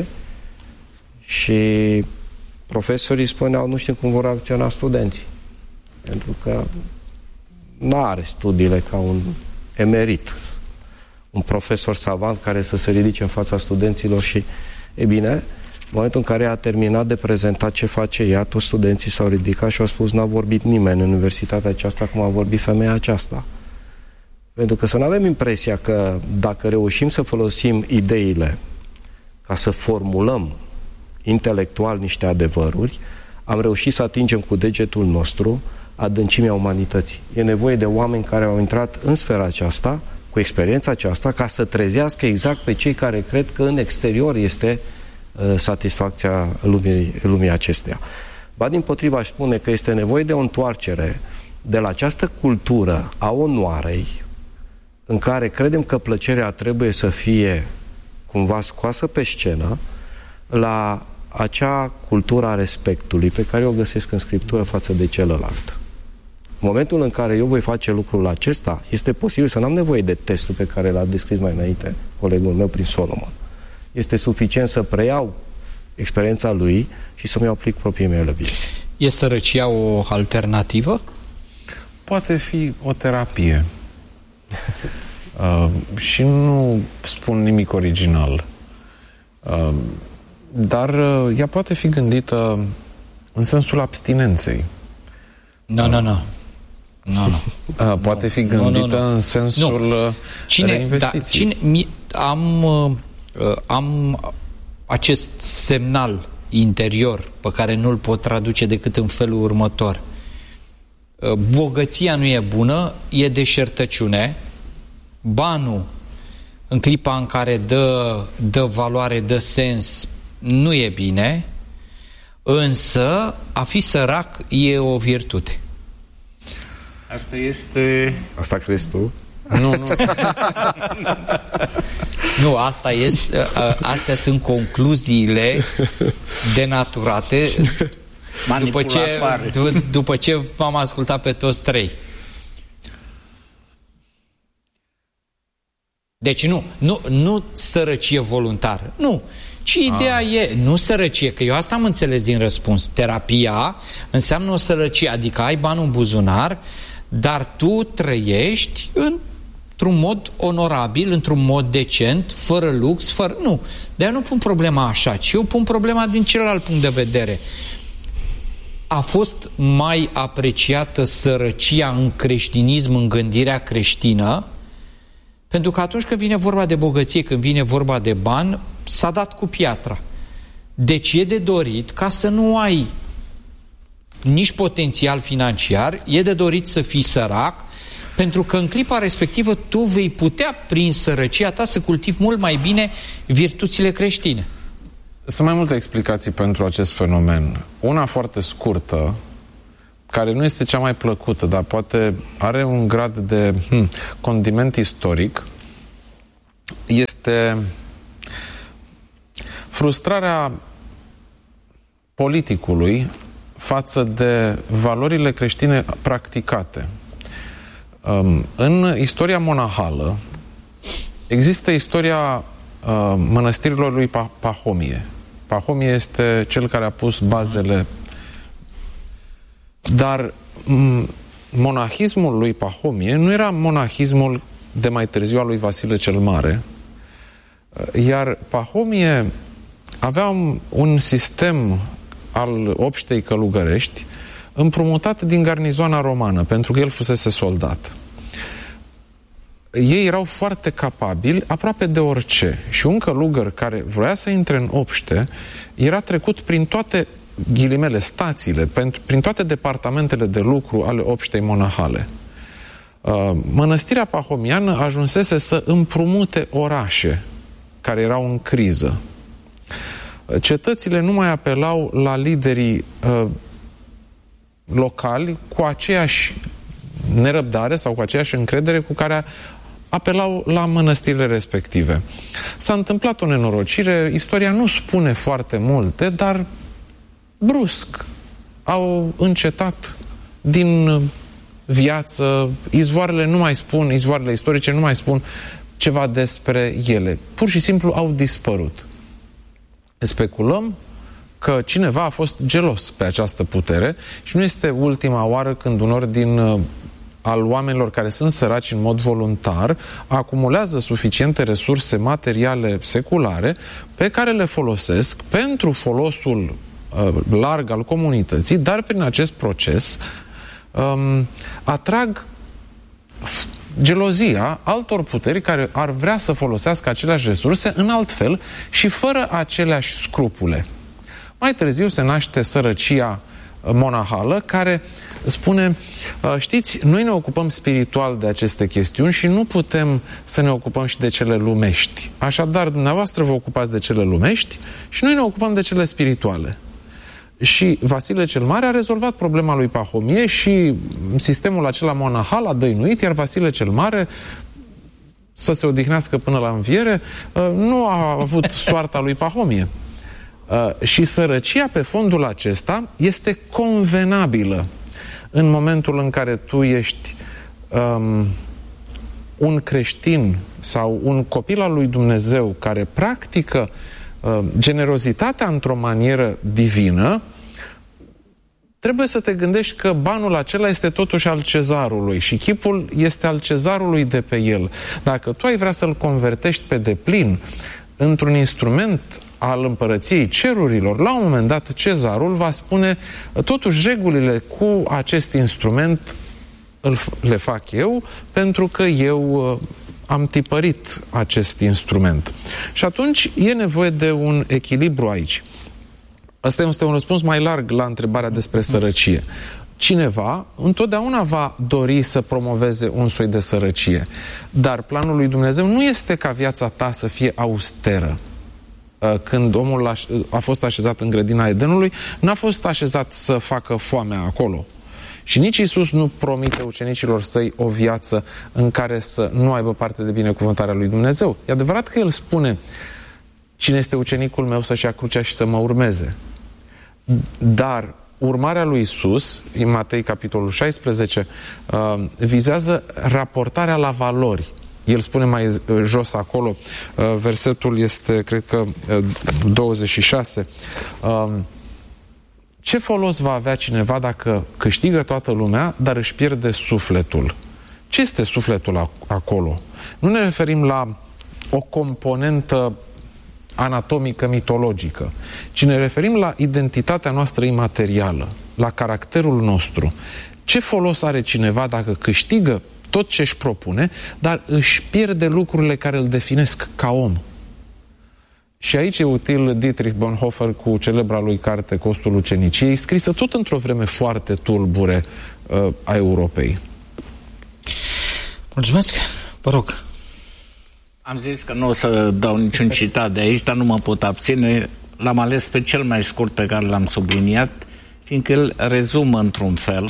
și profesorii spuneau, nu știu cum vor acționa studenții. Pentru că nu are studiile ca un emerit, un profesor savant care să se ridice în fața studenților și, e bine, în momentul în care a terminat de prezentat ce face ea, toți studenții s-au ridicat și au spus, n-a vorbit nimeni în universitatea aceasta cum a vorbit femeia aceasta. Pentru că să nu avem impresia că dacă reușim să folosim ideile ca să formulăm intelectual niște adevăruri, am reușit să atingem cu degetul nostru adâncimea umanității. E nevoie de oameni care au intrat în sfera aceasta, cu experiența aceasta, ca să trezească exact pe cei care cred că în exterior este uh, satisfacția lumii, lumii acesteia. Ba dimpotriva aș spune că este nevoie de o întoarcere de la această cultură a onoarei, în care credem că plăcerea trebuie să fie cumva scoasă pe scenă, la acea cultură a respectului pe care o găsesc în Scriptură față de celălalt. În momentul în care eu voi face lucrul acesta, este posibil să n-am nevoie de testul pe care l-a descris mai înainte colegul meu prin Solomon. Este suficient să preiau experiența lui și să mi-o aplic proprii mele vieți. E sărăcia o alternativă? Poate fi o terapie. uh, și nu spun nimic original. Uh, dar uh, ea poate fi gândită în sensul abstinenței. Nu, nu, nu. Nu, nu. Uh, poate fi gândită no, no, no. în sensul no. Cine, reinvestiției. Da, cine, am, uh, am acest semnal interior pe care nu-l pot traduce decât în felul următor. Uh, bogăția nu e bună, e deșertăciune. Banul, în clipa în care dă, dă valoare, dă sens, nu e bine, însă a fi sărac e o virtute. Asta este... Asta crezi tu? Nu, nu. Nu, asta este, astea sunt concluziile denaturate după ce, după ce m-am ascultat pe toți trei. Deci nu, nu, nu sărăcie voluntară, nu. Ci ideea ah. e, nu sărăcie, că eu asta am înțeles din răspuns. Terapia înseamnă o sărăcie, adică ai bani în buzunar, dar tu trăiești într-un mod onorabil, într-un mod decent, fără lux, fără... Nu, de-aia nu pun problema așa, ci eu pun problema din celălalt punct de vedere. A fost mai apreciată sărăcia în creștinism, în gândirea creștină, pentru că atunci când vine vorba de bogăție, când vine vorba de bani, s-a dat cu piatra. Deci e de dorit, ca să nu ai nici potențial financiar, e de dorit să fii sărac, pentru că în clipa respectivă tu vei putea, prin sărăcia ta, să cultivi mult mai bine virtuțile creștine. Sunt mai multe explicații pentru acest fenomen. Una foarte scurtă, care nu este cea mai plăcută, dar poate are un grad de hm, condiment istoric, este frustrarea politicului față de valorile creștine practicate. În istoria monahală există istoria mănăstirilor lui Pahomie. Pahomie este cel care a pus bazele. Dar monahismul lui Pahomie nu era monahismul de mai târziu al lui Vasile cel Mare, iar Pahomie avea un, un sistem al obștei călugărești împrumutat din garnizoana romană, pentru că el fusese soldat. Ei erau foarte capabili aproape de orice și un călugăr care vroia să intre în obște era trecut prin toate ghilimele, stațiile, prin toate departamentele de lucru ale obștei monahale. Mănăstirea pahomiană ajunsese să împrumute orașe care erau în criză. Cetățile nu mai apelau la liderii uh, locali cu aceeași nerăbdare sau cu aceeași încredere cu care apelau la mănăstirile respective. S-a întâmplat o nenorocire, istoria nu spune foarte multe, dar brusc au încetat din viață, izvoarele nu mai spun, izvoarele istorice nu mai spun ceva despre ele. Pur și simplu au dispărut. Speculăm că cineva a fost gelos pe această putere și nu este ultima oară când unor din uh, al oamenilor care sunt săraci în mod voluntar acumulează suficiente resurse materiale seculare pe care le folosesc pentru folosul uh, larg al comunității, dar prin acest proces um, atrag gelozia altor puteri care ar vrea să folosească aceleași resurse în alt fel și fără aceleași scrupule. Mai târziu se naște sărăcia monahală care spune, știți, noi ne ocupăm spiritual de aceste chestiuni și nu putem să ne ocupăm și de cele lumești. Așadar, dumneavoastră vă ocupați de cele lumești și noi ne ocupăm de cele spirituale. Și Vasile cel Mare a rezolvat problema lui Pahomie și sistemul acela monahal a dăinuit, iar Vasile cel Mare, să se odihnească până la înviere, nu a avut soarta lui Pahomie. Și sărăcia pe fondul acesta este convenabilă în momentul în care tu ești um, un creștin sau un copil al lui Dumnezeu care practică generozitatea într-o manieră divină, trebuie să te gândești că banul acela este totuși al cezarului și chipul este al cezarului de pe el. Dacă tu ai vrea să-l convertești pe deplin într-un instrument al împărăției cerurilor, la un moment dat cezarul va spune, totuși regulile cu acest instrument le fac eu pentru că eu am tipărit acest instrument. Și atunci e nevoie de un echilibru aici. Asta este un răspuns mai larg la întrebarea despre sărăcie. Cineva întotdeauna va dori să promoveze un soi de sărăcie, dar planul lui Dumnezeu nu este ca viața ta să fie austeră. Când omul a fost așezat în grădina Edenului, n-a fost așezat să facă foamea acolo. Și nici Iisus nu promite ucenicilor săi o viață în care să nu aibă parte de binecuvântarea lui Dumnezeu. E adevărat că El spune, cine este ucenicul meu să-și ia crucea și să mă urmeze. Dar urmarea lui Iisus, în Matei capitolul șaisprezece, vizează raportarea la valori. El spune mai jos acolo, versetul este, cred că, douăzeci și șase, ce folos va avea cineva dacă câștigă toată lumea, dar își pierde sufletul? Ce este sufletul acolo? Nu ne referim la o componentă anatomică, mitologică, ci ne referim la identitatea noastră imaterială, la caracterul nostru. Ce folos are cineva dacă câștigă tot ce își propune, dar își pierde lucrurile care îl definesc ca om? Și aici e util Dietrich Bonhoeffer cu celebra lui carte Costul uceniciei, scrisă tot într-o vreme foarte tulbure uh, a Europei. Mulțumesc, vă rog. Am zis că nu o să dau niciun citat de aici, dar nu mă pot abține. L-am ales pe cel mai scurt pe care l-am subliniat. fiindcă el rezumă într-un fel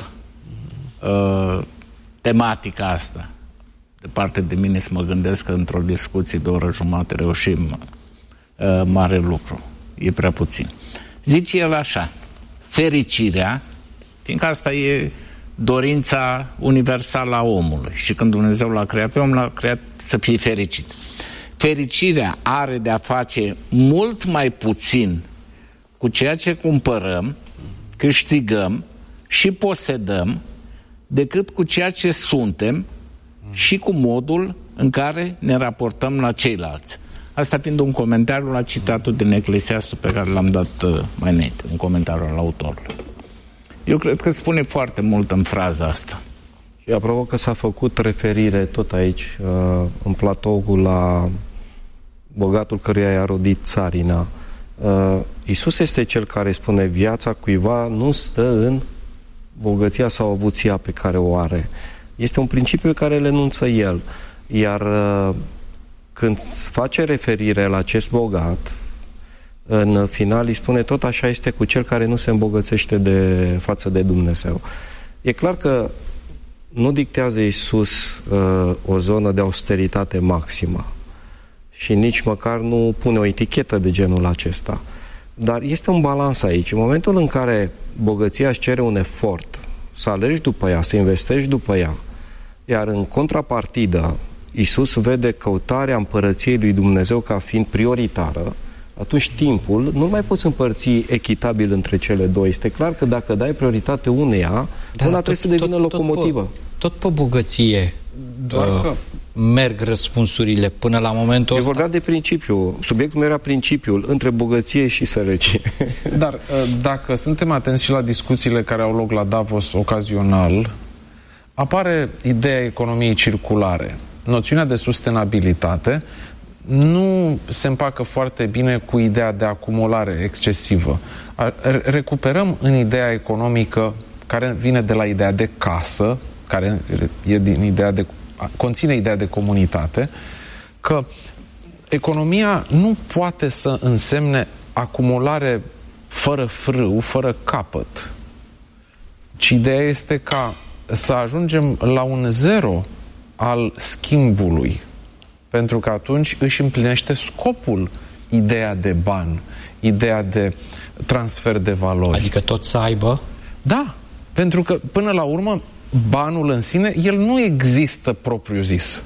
uh, tematica asta. De parte de mine să mă gândesc că într-o discuție de o oră jumătate reușim uh, mare lucru. E prea puțin. Zice el așa: fericirea, fiindcă asta e dorința universală a omului și când Dumnezeu l-a creat pe om, l-a creat să fie fericit. Fericirea are de a face mult mai puțin cu ceea ce cumpărăm, câștigăm și posedăm decât cu ceea ce suntem și cu modul în care ne raportăm la ceilalți. Asta fiind un comentariu la citatul din Eclesiastul pe care l-am dat mai înainte, un comentariu al autorului. Eu cred că spune foarte mult în fraza asta. Și apropo că s-a făcut referire tot aici, în platoul, la bogatul căruia i-a rodit țarina. Iisus este cel care spune: viața cuiva nu stă în bogăția sau avuția pe care o are. Este un principiu pe care îl enunță el. Iar când face referire la acest bogat, în final îi spune: tot așa este cu cel care nu se îmbogățește de față de Dumnezeu. E clar că nu dictează Iisus uh, o zonă de austeritate maximă și nici măcar nu pune o etichetă de genul acesta. Dar este un balans aici. În momentul în care bogăția își cere un efort, să alergi după ea, să investești după ea, iar în contrapartidă Iisus vede căutarea împărăției lui Dumnezeu ca fiind prioritară, atunci timpul nu mai poți împărți echitabil între cele două. Este clar că dacă dai prioritate uneia, da, una trebuie să devină tot, locomotivă. Tot pe, tot pe bogăție Doar uh, că... merg răspunsurile până la momentul ăsta. Eu vorbeam de principiu. Subiectul meu era principiul între bogăție și sărăcie. Dar dacă suntem atenți și la discuțiile care au loc la Davos ocazional, apare ideea economiei circulare. Noțiunea de sustenabilitate nu se împacă foarte bine cu ideea de acumulare excesivă. Recuperăm în ideea economică care vine de la ideea de casă, care e din ideea de, conține ideea de comunitate, că economia nu poate să însemne acumulare fără frâu, fără capăt. Ci ideea este ca să ajungem la un zero al schimbului, pentru că atunci își împlinește scopul ideea de ban, ideea de transfer de valori. Adică tot să aibă? Da, pentru că până la urmă banul în sine, el nu există propriu zis.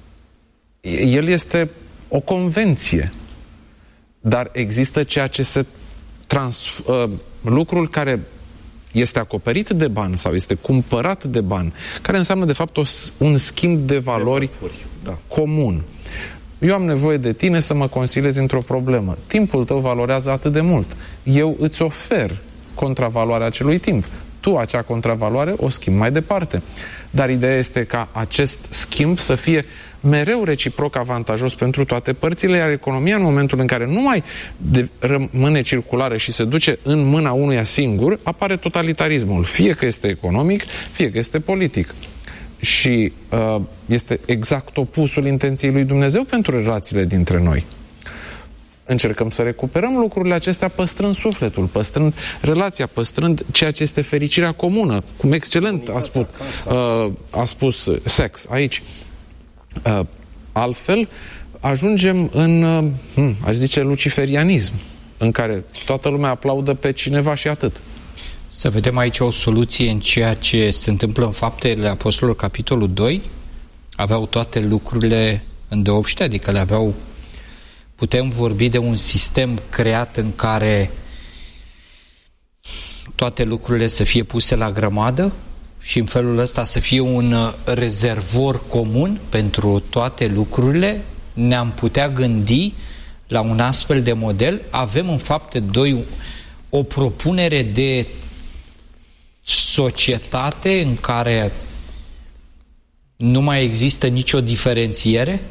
El este o convenție. Dar există ceea ce se trans, uh, lucrul care este acoperit de bani sau este cumpărat de bani, care înseamnă de fapt o, un schimb de valori de da. comun. Eu am nevoie de tine să mă consiliezi într-o problemă. Timpul tău valorează atât de mult. Eu îți ofer contravaloarea acelui timp. Tu acea contravaloare o schimbi mai departe. Dar ideea este ca acest schimb să fie mereu reciproc avantajos pentru toate părțile, iar economia, în momentul în care nu mai de, rămâne circulară și se duce în mâna unuia singur, apare totalitarismul. Fie că este economic, fie că este politic. Și uh, este exact opusul intenției lui Dumnezeu pentru relațiile dintre noi. Încercăm să recuperăm lucrurile acestea păstrând sufletul, păstrând relația, păstrând ceea ce este fericirea comună. Cum excelent a spus, uh, a spus sex aici. Uh, altfel, ajungem în, uh, aș zice, luciferianism, în care toată lumea aplaudă pe cineva și atât. Să vedem aici o soluție în ceea ce se întâmplă în Faptele Apostolilor, capitolul doi. Aveau toate lucrurile îndeopște, adică le aveau. Putem vorbi de un sistem creat în care toate lucrurile să fie puse la grămadă și în felul ăsta să fie un rezervor comun pentru toate lucrurile. Ne-am putea gândi la un astfel de model. Avem în Fapte doi o propunere de societate în care nu mai există nicio diferențiere?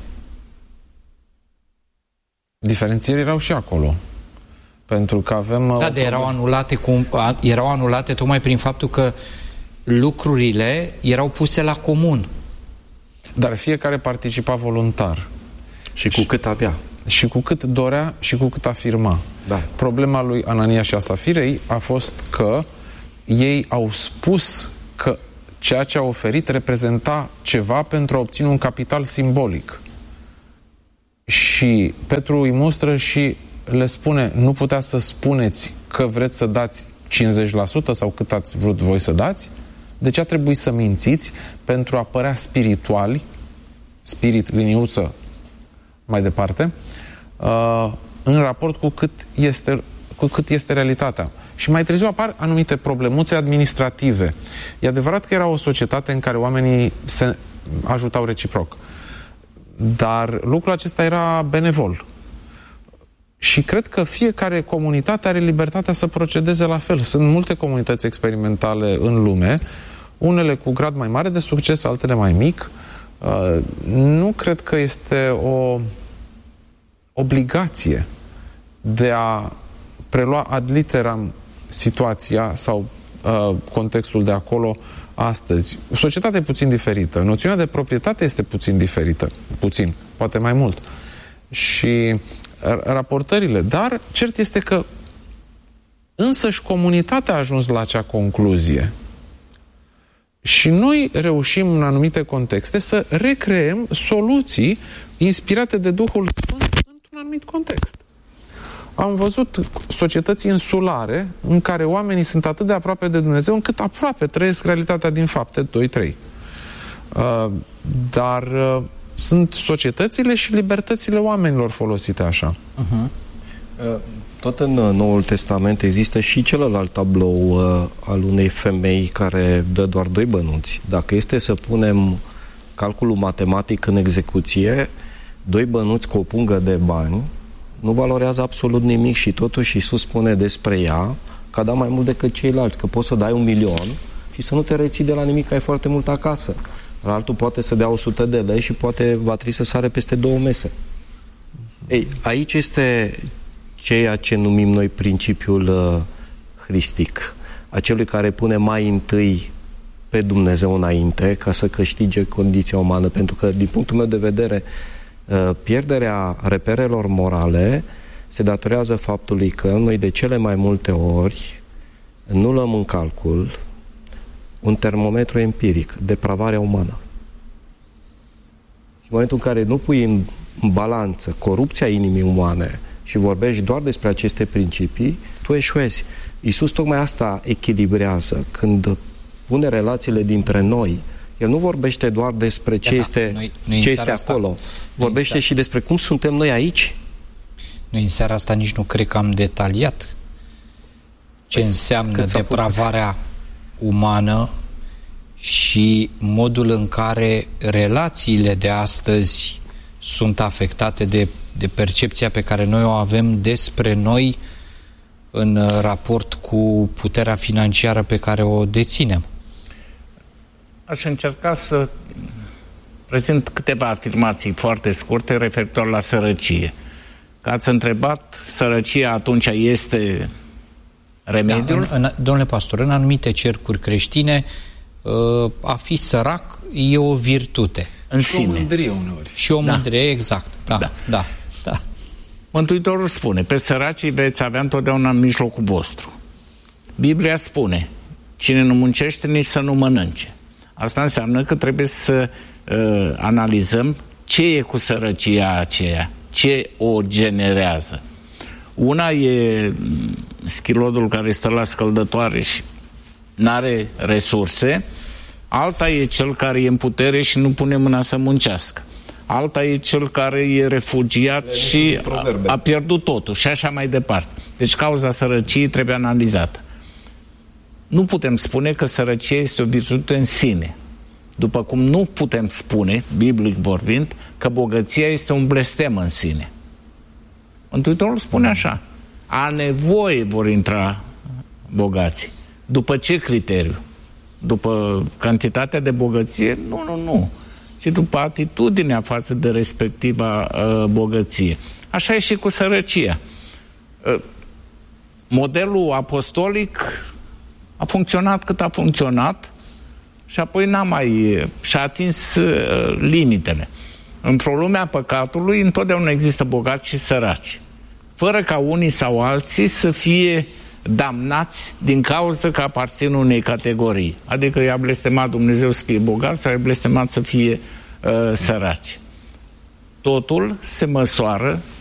Diferențieri erau și acolo. Pentru că avem... Da, de erau anulate, cu, erau anulate tocmai prin faptul că lucrurile erau puse la comun. Dar fiecare participa voluntar. Și cu cât avea. Și cu cât dorea și cu cât afirma. Da. Problema lui Anania și a Safirei a fost că ei au spus că ceea ce au oferit reprezenta ceva pentru a obține un capital simbolic. Și Petru îi mustră și le spune, nu puteți să spuneți că vreți să dați cincizeci la sută sau cât ați vrut voi să dați? De ce a trebuit să mințiți pentru a părea spirituali, spirit, liniuță, mai departe, uh, în raport cu cât este, cu cât este realitatea. Și mai târziu apar anumite problemuțe administrative. E adevărat că era o societate în care oamenii se ajutau reciproc. Dar lucrul acesta era benevol. Și cred că fiecare comunitate are libertatea să procedeze la fel. Sunt multe comunități experimentale în lume, unele cu grad mai mare de succes, altele mai mic. Uh, nu cred că este o obligație de a prelua ad literam situația sau uh, contextul de acolo astăzi. Societatea e puțin diferită. Noțiunea de proprietate este puțin diferită. Puțin, poate mai mult. Și raportările. Dar cert este că însăși comunitatea a ajuns la acea concluzie. Și noi reușim în anumite contexte să recreăm soluții inspirate de Duhul Sfânt într-un anumit context. Am văzut societăți insulare în care oamenii sunt atât de aproape de Dumnezeu încât aproape trăiesc realitatea din Fapte doi trei. Uh, dar uh, sunt societățile și libertățile oamenilor folosite așa. Uh-huh. Tot în Noul Testament există și celălalt tablou uh, al unei femei care dă doar doi bănuți. Dacă este să punem calculul matematic în execuție, doi bănuți cu o pungă de bani nu valorează absolut nimic și totuși Iisus spune despre ea că a dat mai mult decât ceilalți, că poți să dai un milion și să nu te reții de la nimic, că ai foarte mult acasă. Altul poate să dea o sută de lei și poate va trebui să sare peste două mese. Ei, aici este ceea ce numim noi principiul uh, hristic, acelui care pune mai întâi pe Dumnezeu înainte ca să câștige condiția umană, pentru că din punctul meu de vedere uh, pierderea reperelor morale se datorează faptului că noi de cele mai multe ori nu luăm în calcul un termometru empiric, depravarea umană. Și în momentul în care nu pui în, în balanță corupția inimii umane și vorbești doar despre aceste principii, tu eșuezi. Iisus tocmai asta echilibrează. Când pune relațiile dintre noi, El nu vorbește doar despre ce da, este, noi, noi ce este acolo. Asta, vorbește seara... și despre cum suntem noi aici. Noi în seara asta nici nu cred că am detaliat ce înseamnă depravarea umană și modul în care relațiile de astăzi sunt afectate de, de percepția pe care noi o avem despre noi în raport cu puterea financiară pe care o deținem. Aș încerca să prezint câteva afirmații foarte scurte referitor la sărăcie. Că ați întrebat, sărăcia atunci este remediul? Da, în, în, domnule pastor, în anumite cercuri creștine a fi sărac e o virtute. În și sine. o mândrie uneori. Și o mândrie, da. Exact. Da, da, da, da. Mântuitorul spune, pe săracii veți avea întotdeauna în mijlocul vostru. Biblia spune, cine nu muncește, nici să nu mănânce. Asta înseamnă că trebuie să uh, analizăm ce e cu sărăcia aceea, ce o generează. Una e schilodul care stă la scăldătoare și n-are resurse, alta e cel care e în putere și nu pune mâna să muncească. Alta e cel care e refugiat Le și a, a pierdut totul și așa mai departe. Deci cauza sărăciei trebuie analizată. Nu putem spune că sărăcia este o virtute în sine. După cum nu putem spune, biblic vorbind, că bogăția este un blestem în sine. Mântuitorul spune așa, a nevoie vor intra bogații. După ce criteriu? După cantitatea de bogăție? Nu, nu, nu. Ci după atitudinea față de respectiva uh, bogăție. Așa e și cu sărăcia. Uh, modelul apostolic a funcționat cât a funcționat și apoi n-a mai și-a atins uh, limitele. Într-o lume a păcatului întotdeauna există bogați și săraci. Fără ca unii sau alții să fie damnați din cauza că aparțin unei categorii. Adică i-a blestemat Dumnezeu să fie bogat sau i-a blestemat să fie uh, săraci. Totul se măsoară